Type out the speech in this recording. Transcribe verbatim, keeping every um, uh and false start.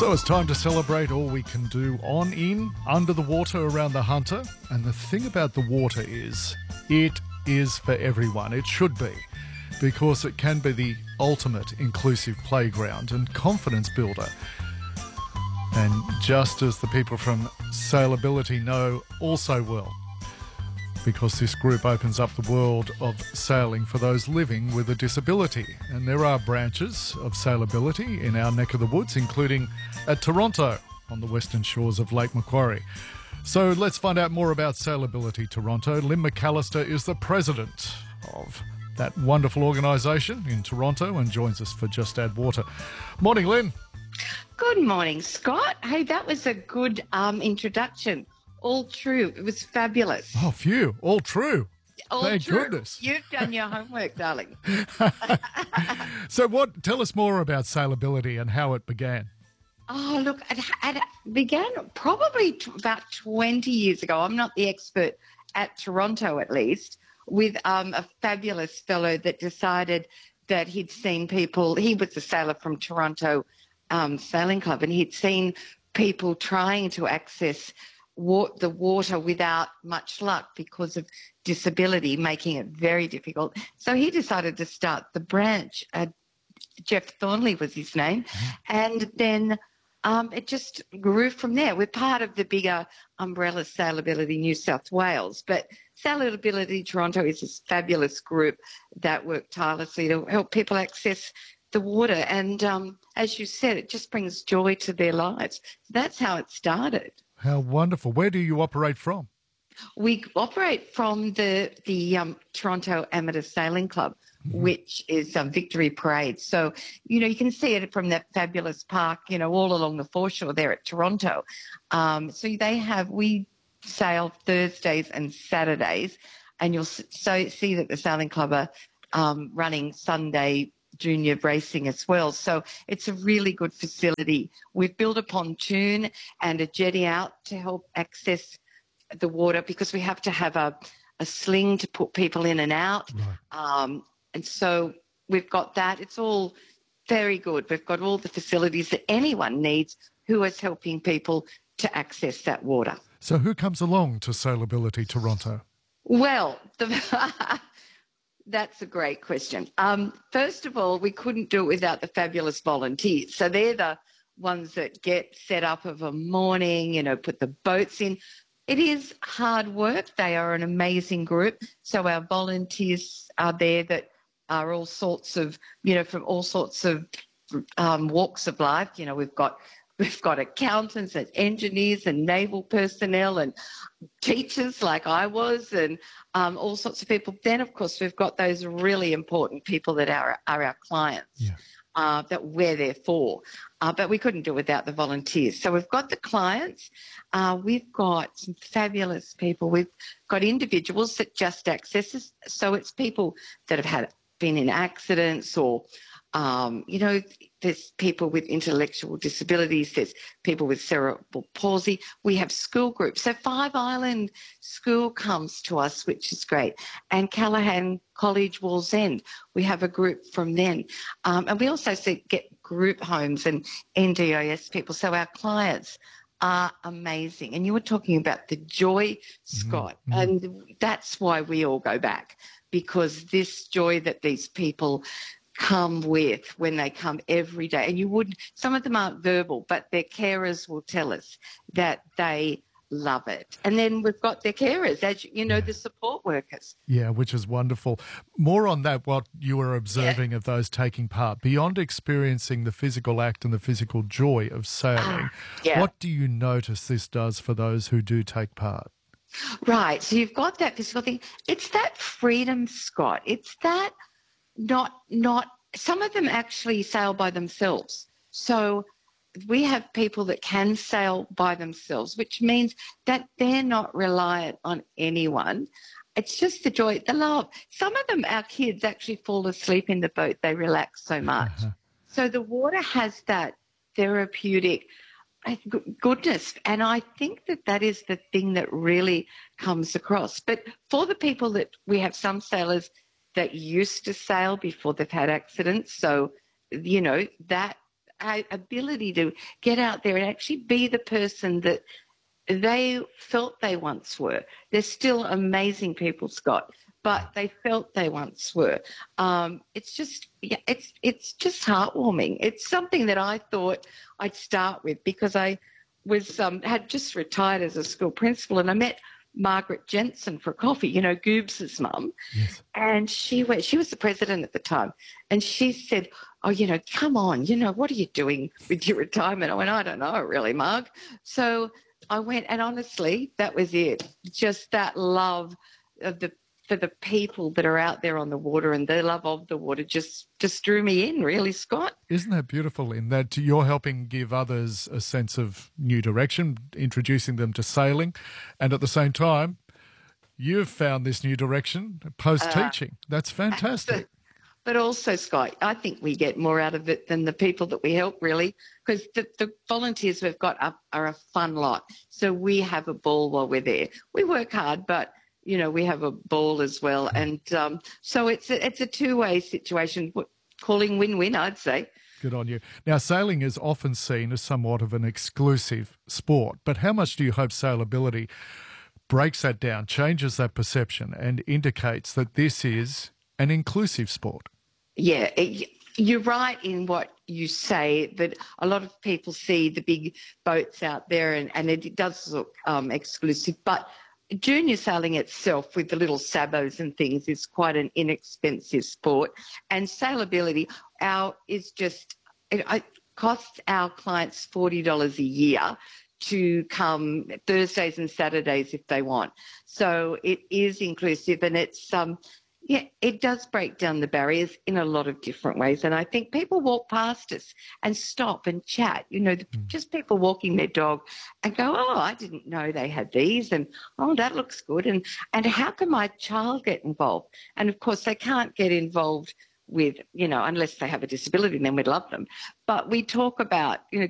So it's time to celebrate all we can do on, in, under the water around the Hunter. And the thing about the water is, it is for everyone. It should be, because it can be the ultimate inclusive playground and confidence builder. And just as the people from Sailability know also well, because this group opens up the world of sailing for those living with a disability. And there are branches of Sailability in our neck of the woods, including at Toronto on the western shores of Lake Macquarie. So let's find out more about Sailability Toronto. Lynn McAllister is the president of that wonderful organisation in Toronto and joins us for Just Add Water. Morning, Lynn. Good morning, Scott. Hey, that was a good um, introduction. All true. It was fabulous. Oh, phew. All true. All Thank true. goodness. You've done your homework, darling. So what? Tell us more about Sailability and how it began. Oh, look, it, it began probably t- about twenty years ago. I'm not the expert at Toronto, at least, with um, a fabulous fellow that decided that he'd seen people. He was a sailor from Toronto um, Sailing Club, and he'd seen people trying to access wa- the water without much luck because of disability, making it very difficult. So he decided to start the branch. Uh, Jeff Thornley was his name. Mm-hmm. And then um, it just grew from there. We're part of the bigger umbrella Sailability New South Wales, but Sailability Toronto is this fabulous group that work tirelessly to help people access the water. And um, as you said, it just brings joy to their lives. That's how it started. How wonderful. Where do you operate from? We operate from the the um, Toronto Amateur Sailing Club, mm-hmm. which is um, Victory Parade. So, you know, you can see it from that fabulous park, you know, all along the foreshore there at Toronto. Um, so they have, we sail Thursdays and Saturdays, and you'll so see that the Sailing Club are um, running Sunday junior racing as well. So it's a really good facility. We've built a pontoon and a jetty out to help access the water, because we have to have a, a sling to put people in and out. Right. Um, and so we've got that. It's all very good. We've got all the facilities that anyone needs who is helping people to access that water. So who comes along to Sailability Toronto? Well, the, that's a great question. Um, first of all, we couldn't do it without the fabulous volunteers. So they're the ones that get set up of a morning, you know, put the boats in. It is hard work. They are an amazing group. So our volunteers are there that are all sorts of, you know, from all sorts of um, walks of life. You know, we've got we've got accountants and engineers and naval personnel and teachers like I was, and um, all sorts of people. Then, of course, we've got those really important people that are, are our clients. Yeah. Uh, that we're there for. Uh, but we couldn't do it without the volunteers. So we've got the clients. Uh, we've got some fabulous people. We've got individuals that just access us. So it's people that have had been in accidents or, um, you know, there's people with intellectual disabilities. There's people with cerebral palsy. We have school groups. So Five Island School comes to us, which is great. And Callaghan College Wallsend, we have a group from them. Um, and we also see, get group homes and N D I S people. So our clients are amazing. And you were talking about the joy, Scott, mm-hmm. and that's why we all go back, because this joy that these people come with when they come every day. And you would, some of them aren't verbal, but their carers will tell us that they love it. And then we've got their carers, as you know, yeah. the support workers. Yeah, which is wonderful. More on that, what you were observing yeah. of those taking part, beyond experiencing the physical act and the physical joy of sailing, yeah. what do you notice this does for those who do take part? Right. So you've got that physical thing. It's that freedom, Scott. It's that not, not, some of them actually sail by themselves. So we have people that can sail by themselves, which means that they're not reliant on anyone. It's just the joy, the love. Some of them, our kids, actually fall asleep in the boat. They relax so much. Uh-huh. So the water has that therapeutic goodness. And I think that that is the thing that really comes across. But for the people that we have some sailors that used to sail before they've had accidents, so, you know, that a- ability to get out there and actually be the person that they felt they once were. They're still amazing people, Scott, but they felt they once were. Um, it's just, yeah, it's it's just heartwarming. It's something that I thought I'd start with because I was um, had just retired as a school principal, and I met Margaret Jensen for coffee, you know, Goobs's mum. Yes. And she went, she was the president at the time, and she said, oh, you know, come on, you know, what are you doing with your retirement? I went, I don't know really, Marg. So I went, and honestly, that was it. Just that love of the for the people that are out there on the water and their love of the water just, just drew me in, really, Scott. Isn't that beautiful in that you're helping give others a sense of new direction, introducing them to sailing, and at the same time, you've found this new direction post-teaching. Uh, That's fantastic. But also, Scott, I think we get more out of it than the people that we help, really, because the, the volunteers we've got up are a fun lot. So we have a ball while we're there. We work hard, but you know, we have a ball as well. And um, so it's a, it's a two-way situation, calling win-win, I'd say. Good on you. Now, sailing is often seen as somewhat of an exclusive sport, but how much do you hope Sailability breaks that down, changes that perception, and indicates that this is an inclusive sport? Yeah, it, you're right in what you say, that a lot of people see the big boats out there and, and it does look um, exclusive, but junior sailing itself with the little sabos and things is quite an inexpensive sport, and Sailability our is just it, it costs our clients forty dollars a year to come Thursdays and Saturdays if they want. So it is inclusive, and it's um yeah, it does break down the barriers in a lot of different ways. And I think people walk past us and stop and chat, you know, mm. just people walking their dog and go, oh, I didn't know they had these. And, oh, that looks good. And, and how can my child get involved? And, of course, they can't get involved with, you know, unless they have a disability, and then we'd love them. But we talk about, you know,